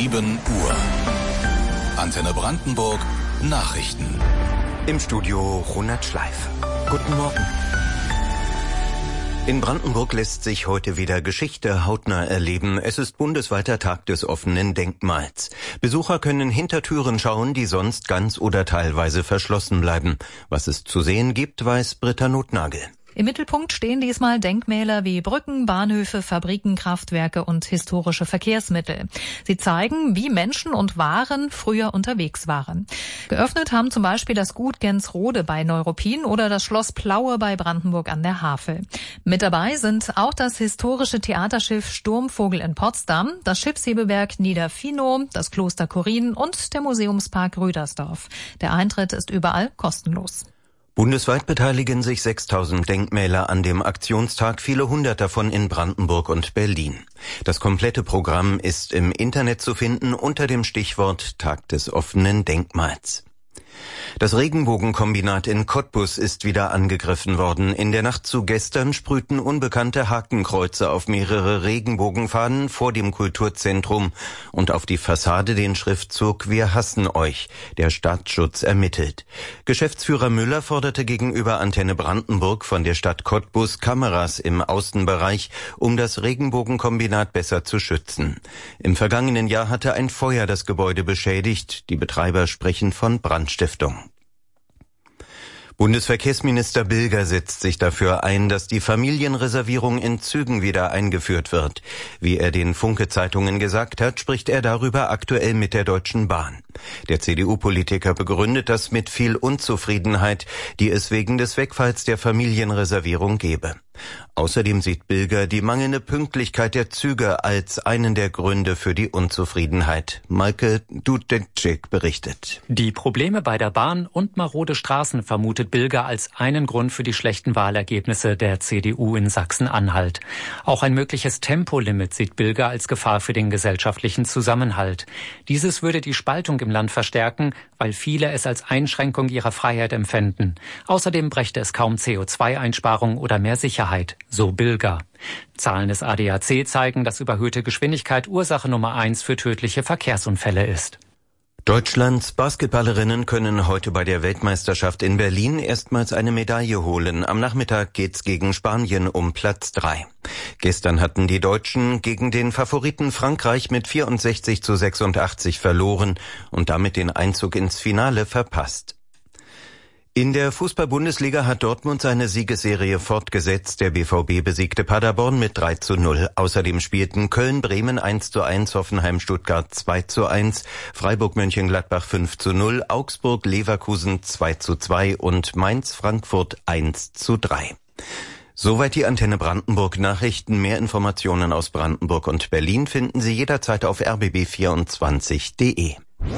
7 Uhr. Antenne Brandenburg Nachrichten. Im Studio Ronald Schleif. Guten Morgen. In Brandenburg lässt sich heute wieder Geschichte hautnah erleben. Es ist bundesweiter Tag des offenen Denkmals. Besucher können in Hintertüren schauen, die sonst ganz oder teilweise verschlossen bleiben. Was es zu sehen gibt, weiß Britta Nothnagel. Im Mittelpunkt stehen diesmal Denkmäler wie Brücken, Bahnhöfe, Fabriken, Kraftwerke und historische Verkehrsmittel. Sie zeigen, wie Menschen und Waren früher unterwegs waren. Geöffnet haben zum Beispiel das Gut Gensrode bei Neuruppin oder das Schloss Plaue bei Brandenburg an der Havel. Mit dabei sind auch das historische Theaterschiff Sturmvogel in Potsdam, das Schiffshebewerk Niederfinow, das Kloster Korin und der Museumspark Rüdersdorf. Der Eintritt ist überall kostenlos. Bundesweit beteiligen sich 6.000 Denkmäler an dem Aktionstag, viele hundert davon in Brandenburg und Berlin. Das komplette Programm ist im Internet zu finden unter dem Stichwort Tag des offenen Denkmals. Das Regenbogenkombinat in Cottbus ist wieder angegriffen worden. In der Nacht zu gestern sprühten unbekannte Hakenkreuze auf mehrere Regenbogenfahnen vor dem Kulturzentrum und auf die Fassade den Schriftzug „Wir hassen euch". Der Staatsschutz ermittelt. Geschäftsführer Müller forderte gegenüber Antenne Brandenburg von der Stadt Cottbus Kameras im Außenbereich, um das Regenbogenkombinat besser zu schützen. Im vergangenen Jahr hatte ein Feuer das Gebäude beschädigt. Die Betreiber sprechen von Brandstiftung. Bundesverkehrsminister Bilger setzt sich dafür ein, dass die Familienreservierung in Zügen wieder eingeführt wird. Wie er den Funke-Zeitungen gesagt hat, spricht er darüber aktuell mit der Deutschen Bahn. Der CDU-Politiker begründet das mit viel Unzufriedenheit, die es wegen des Wegfalls der Familienreservierung gebe. Außerdem sieht Bilger die mangelnde Pünktlichkeit der Züge als einen der Gründe für die Unzufriedenheit. Maike Dudecik berichtet. Die Probleme bei der Bahn und marode Straßen vermutet Bilger als einen Grund für die schlechten Wahlergebnisse der CDU in Sachsen-Anhalt. Auch ein mögliches Tempolimit sieht Bilger als Gefahr für den gesellschaftlichen Zusammenhalt. Dieses würde die Spaltung im Land verstärken, weil viele es als Einschränkung ihrer Freiheit empfänden. Außerdem brächte es kaum CO2-Einsparung oder mehr Sicherheit, so Bilger. Zahlen des ADAC zeigen, dass überhöhte Geschwindigkeit Ursache Nummer 1 für tödliche Verkehrsunfälle ist. Deutschlands Basketballerinnen können heute bei der Weltmeisterschaft in Berlin erstmals eine Medaille holen. Am Nachmittag geht's gegen Spanien um Platz 3. Gestern hatten die Deutschen gegen den Favoriten Frankreich mit 64-86 verloren und damit den Einzug ins Finale verpasst. In der Fußball-Bundesliga hat Dortmund seine Siegesserie fortgesetzt. Der BVB besiegte Paderborn mit 3:0. Außerdem spielten Köln, Bremen 1:1, Hoffenheim, Stuttgart 2:1, Freiburg, Mönchengladbach 5:0, Augsburg, Leverkusen 2:2 und Mainz, Frankfurt 1:3. Soweit die Antenne Brandenburg Nachrichten. Mehr Informationen aus Brandenburg und Berlin finden Sie jederzeit auf rbb24.de.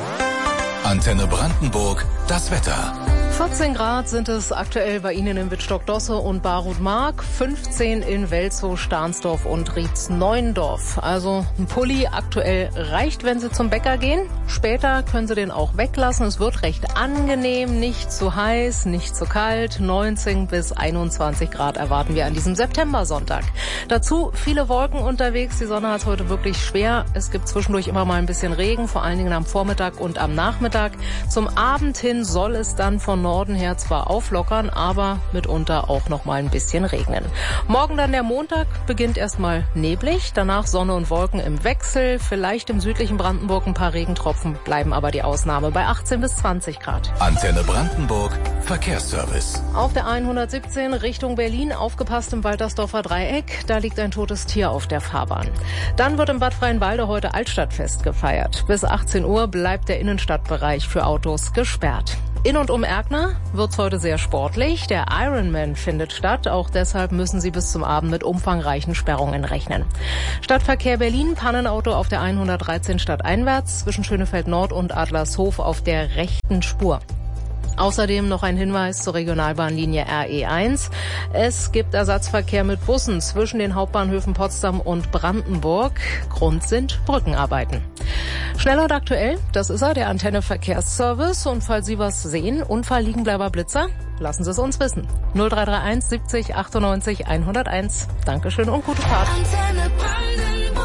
Antenne Brandenburg, das Wetter. 14 Grad sind es aktuell bei Ihnen in Wittstock-Dosse und Barut-Mark, 15 in Welzow, Stahnsdorf und Rietz-Neuendorf. Also ein Pulli aktuell reicht, wenn Sie zum Bäcker gehen. Später können Sie den auch weglassen. Es wird recht angenehm, nicht zu heiß, nicht zu kalt. 19 bis 21 Grad erwarten wir an diesem Septembersonntag. Dazu viele Wolken unterwegs. Die Sonne hat es heute wirklich schwer. Es gibt zwischendurch immer mal ein bisschen Regen, vor allen Dingen am Vormittag und am Nachmittag. Zum Abend hin soll es dann von Norden her zwar auflockern, aber mitunter auch noch mal ein bisschen regnen. Morgen dann der Montag beginnt erstmal neblig, danach Sonne und Wolken im Wechsel, vielleicht im südlichen Brandenburg ein paar Regentropfen, bleiben aber die Ausnahme bei 18 bis 20 Grad. Antenne Brandenburg, Verkehrsservice. Auf der 117 Richtung Berlin, aufgepasst im Waltersdorfer Dreieck, da liegt ein totes Tier auf der Fahrbahn. Dann wird im Bad Freienwalde heute Altstadtfest gefeiert. Bis 18 Uhr bleibt der Innenstadtbereich für Autos gesperrt. In und um Erkner wird's heute sehr sportlich. Der Ironman findet statt. Auch deshalb müssen Sie bis zum Abend mit umfangreichen Sperrungen rechnen. Stadtverkehr Berlin, Pannenauto auf der 113 stadteinwärts zwischen Schönefeld Nord und Adlershof auf der rechten Spur. Außerdem noch ein Hinweis zur Regionalbahnlinie RE1. Es gibt Ersatzverkehr mit Bussen zwischen den Hauptbahnhöfen Potsdam und Brandenburg. Grund sind Brückenarbeiten. Schnell und aktuell, das ist er, der Antenne Verkehrsservice. Und falls Sie was sehen, Unfall, Liegenbleiber, Blitzer, lassen Sie es uns wissen. 0331 70 98 101. Dankeschön und gute Fahrt. Antenne Brandenburg.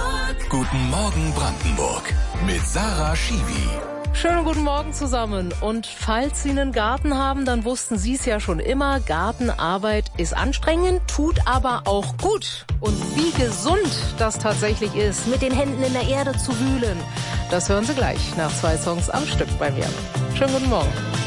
Guten Morgen Brandenburg mit Sarah Schiwi. Schönen guten Morgen zusammen. Und falls Sie einen Garten haben, dann wussten Sie es ja schon immer. Gartenarbeit ist anstrengend, tut aber auch gut. Und wie gesund das tatsächlich ist, mit den Händen in der Erde zu wühlen, das hören Sie gleich nach 2 Songs am Stück bei mir. Schönen guten Morgen.